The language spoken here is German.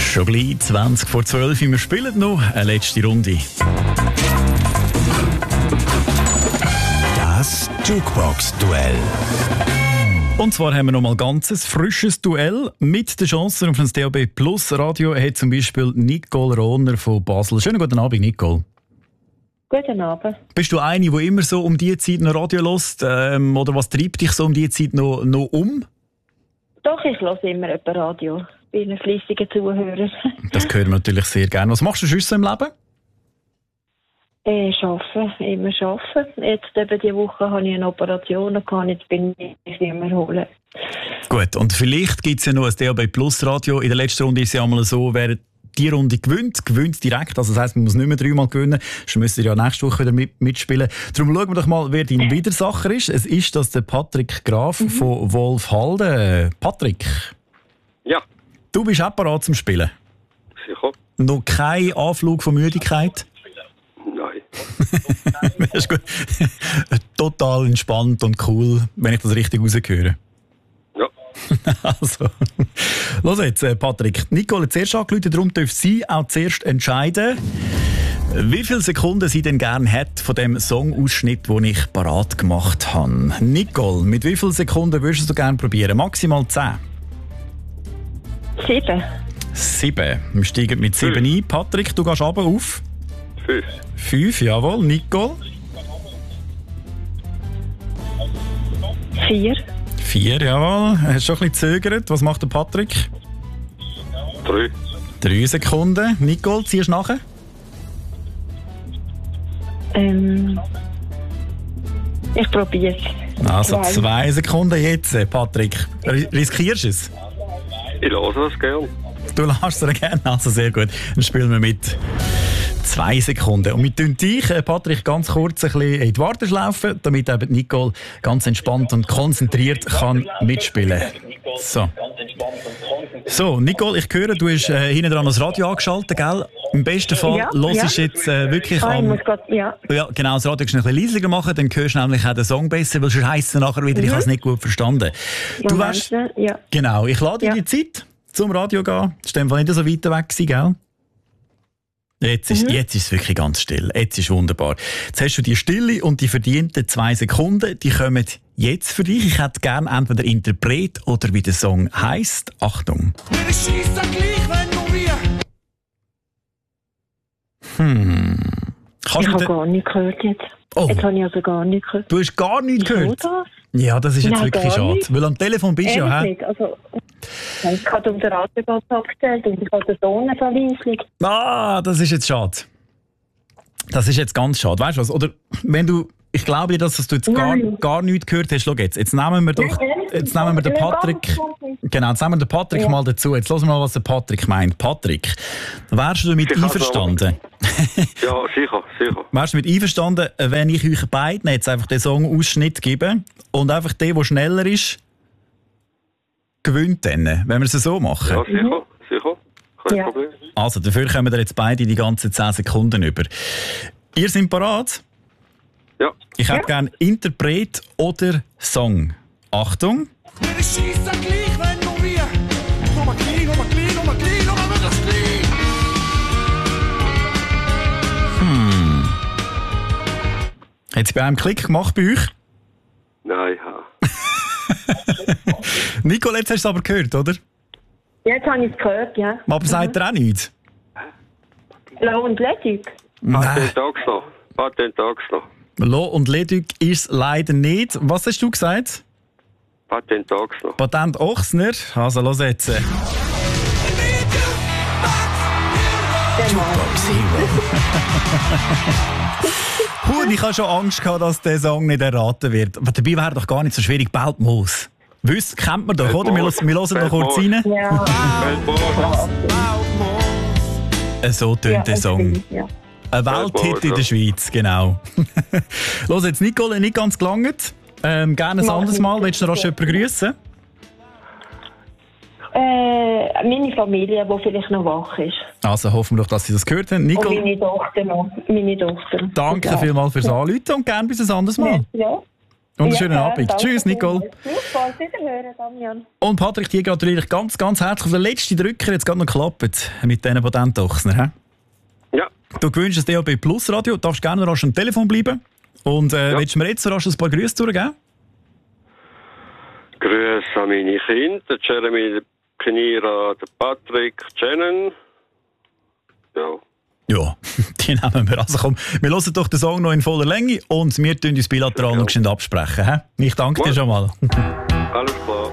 Schon gleich 20 vor 12 Uhr. Wir spielen noch eine letzte Runde. Das Jukebox-Duell. Und zwar haben wir noch mal ganzes frisches Duell mit der Chance auf das DAB Plus Radio. Hat zum Beispiel Nicole Rohner von Basel. Schönen guten Abend, Nicole. Guten Abend. Bist du eine, die immer so um diese Zeit noch Radio hört? Oder was treibt dich so um diese Zeit noch um? Doch, ich höre immer etwa Radio. Ich bin ein fleissiger Zuhörer. Das hören wir natürlich sehr gerne. Was machst du sonst so im Leben? Arbeiten, immer arbeiten. Jetzt eben diese Woche habe ich eine Operation gehabt, jetzt bin ich nicht mehr erholen. Gut, und vielleicht gibt es ja noch ein DAB Plus Radio. In der letzten Runde ist es ja einmal so, wer die Runde gewinnt direkt. Also das heisst, man muss nicht mehr 3-mal gewinnen. Sonst müsst ihr ja nächste Woche wieder mitspielen. Darum schauen wir doch mal, wer dein Widersacher ist. Es ist das der Patrick Graf von Wolfhalden. Patrick. Ja. Du bist auch bereit zum Spielen? Sicher. Noch kein Anflug von Müdigkeit? Nein. Das ist gut. Total entspannt und cool, wenn ich das richtig rausgehöre. Ja. Also, los jetzt, Patrick. Nicole hat zuerst angerufen, darum darf sie auch zuerst entscheiden, wie viele Sekunden sie denn gerne hat von dem Songausschnitt, den ich parat gemacht habe. Nicole, mit wie vielen Sekunden würdest du gerne probieren? Maximal 10? 7. 7. Wir steigen mit 7 ein. Patrick, du gehst runter auf? 5. 5, jawohl. Nicole? 4. 4, jawohl. Hast du schon ein bisschen gezögert? Was macht der Patrick? 3. 3 Sekunden. Nicole, ziehst du nachher? Ich probiere es. Also 2 Sekunden jetzt, Patrick. Riskierst du es? Ich lasse es gern. Du lässt es gerne, also sehr gut. Dann spielen wir mit 2 Sekunden. Und wir tun dich, Patrick, ganz kurz ein bisschen in die Warteschlaufe, damit eben Nicole ganz entspannt und konzentriert kann mitspielen. So, Nicole, ich höre, du hast hinten dran das Radio angeschaltet, gell? Im besten Fall hörst du jetzt wirklich Ja, genau, das Radio ein bisschen leiser machen, dann hörst du nämlich auch den Song besser, weil sonst heisst es nachher wieder, ich habe es nicht gut verstanden. Du weißt, genau, ich lade dir die Zeit zum Radio gehen. Das war nicht so weit weg, gell? Jetzt ist es wirklich ganz still. Jetzt ist wunderbar. Jetzt hast du die Stille und die verdienten 2 Sekunden. Die kommen jetzt für dich. Ich hätte gerne entweder Interpret oder wie der Song heisst. Achtung. Ich habe gar nicht gehört jetzt. Oh. Jetzt habe ich also gar nicht gehört. Du hast gar nichts gehört? Das? Ja, das ist jetzt Nein, wirklich gar schade. nicht. Weil am Telefon bist du ja, hä? Nicht. Also, ich habe um den Radiobot abgestellt und ich habe den Tonenverweisung. Ah, das ist jetzt schade. Das ist jetzt ganz schade. Weißt du was? Oder wenn du, ich glaube dir, dass du jetzt gar nichts gehört hast. Schau jetzt nehmen wir doch, jetzt nehmen wir den Patrick. Genau, jetzt nehmen wir den Patrick mal dazu. Jetzt hören wir mal, was der Patrick meint. Patrick, wärst du damit einverstanden? Ja, sicher. Wärst du mit einverstanden, wenn ich euch beiden jetzt einfach den Song-Ausschnitt gebe und einfach der schneller ist, gewinnt dann, wenn wir es so machen? Ja, sicher. Kein Problem. Also, dafür kommen wir jetzt beide die ganzen 10 Sekunden über. Ihr seid parat? Ja. Ich hätte gerne Interpret oder Song. Achtung. Hat es bei einem Klick gemacht bei euch? Nein, Nicole, jetzt hast du es aber gehört, oder? Jetzt habe ich es gehört, ja. Aber sagt er auch nichts? Low und Ledig. Patent noch. Lo und Ledig ist es leider nicht. Was hast du gesagt? Patent noch. Patent Ochsner. Also, los jetzt. Jukebox Hero. Ich hatte schon Angst gehabt, dass der Song nicht erraten wird. Aber dabei wäre doch gar nicht so schwierig. Beltmoos. Kennt man doch, oder? Wir hören noch kurz rein. Ja. So tönt der Song. Ja. Ein Welthit in der Schweiz, genau. Los jetzt, Nicole, nicht ganz gelangt. Gerne ein anderes Mal. Willst du noch jemanden grüßen? Meine Familie, die vielleicht noch wach ist. Also hoffen wir doch, dass Sie das gehört haben. Nicole, Und meine Tochter noch. Meine Tochter. danke vielmals fürs Anrufen und gerne bis ein anderes Mal. Ja. Und einen schönen Abend. Tschüss, Nicole. Gleichfalls wiederhören, Damian. Und Patrick, dir gratuliere ich ganz, ganz herzlich. Der letzte Drücker jetzt gerade noch geklappt mit diesen Patentochsner. Ja. Du gewünscht das DAB Plus Radio. Du darfst gerne rasch am Telefon bleiben. Und willst du mir jetzt so rasch ein paar Grüße durchgeben? Grüße an meine Kinder, der Jeremy, Kenira, der Patrick, Shannon. Ja. Ja, die nehmen wir. Also komm, wir hören doch den Song noch in voller Länge und wir tun uns bilateral noch absprechen. He? Ich danke dir schon mal. Alles klar.